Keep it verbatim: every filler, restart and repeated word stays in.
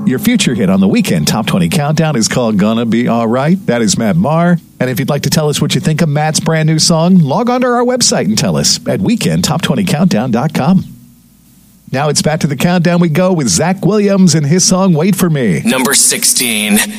Your future hit on the Weekend Top twenty Countdown is called Gonna Be Alright. That is Matt Maher. And if you'd like to tell us what you think of Matt's brand new song, log on to our website and tell us at weekend top twenty countdown dot com. Now it's back to the countdown we go with Zach Williams and his song Wait For Me. Number sixteen.